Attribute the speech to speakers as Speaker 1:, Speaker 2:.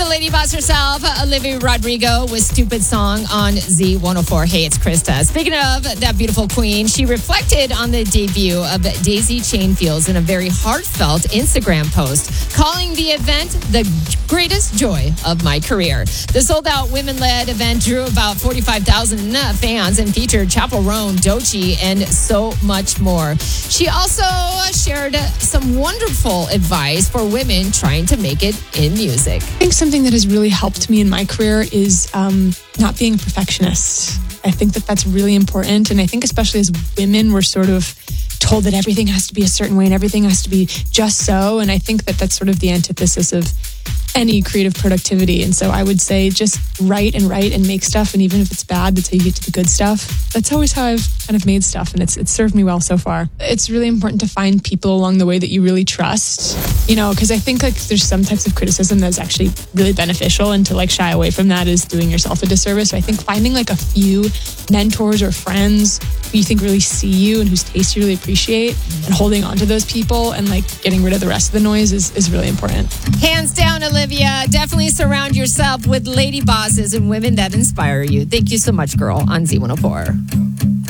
Speaker 1: lady boss herself, Olivia Rodrigo, with Stupid Song on Z104. Hey, it's Krista. Speaking of that beautiful queen, she reflected on the debut of Daisy Chain Fields in a very heartfelt Instagram post, calling the event the greatest joy of my career. The sold-out women-led event drew about 45,000 fans and featured Chappell Roan, Doechii, and so much more. She also shared some wonderful advice for women trying to make it in music.
Speaker 2: I think something that has really helped me in my career is not being a perfectionist. I think that that's really important. And I think especially as women, we're sort of told that everything has to be a certain way and everything has to be just so. And I think that that's sort of the antithesis of any creative productivity. And so I would say just write and make stuff. And even if it's bad, that's how you get to the good stuff. That's always how I've kind of made stuff. And it's served me well so far. It's really important to find people along the way that you really trust, because I think like there's some types of criticism that's actually really beneficial, and to like shy away from that is doing yourself a disservice. So I think finding like a few mentors or friends who you think really see you and whose taste you really appreciate, and holding on to those people and like getting rid of the rest of the noise is really important.
Speaker 1: Hands down, Olivia, definitely surround yourself with lady bosses and women that inspire you. Thank you so much, girl, on Z104.